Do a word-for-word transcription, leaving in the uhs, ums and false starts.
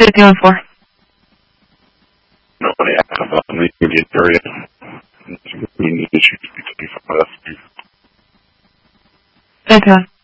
it doing for? Nobody asked about the immediate area. It's issues between us. Okay.